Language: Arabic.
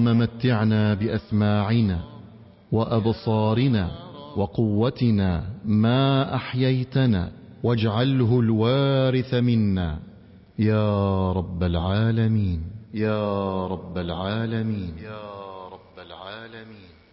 اللهم متعنا بأسماعنا وأبصارنا وقوتنا ما أحييتنا، واجعله الوارث منا يا رب العالمين، يا رب العالمين، يا رب العالمين.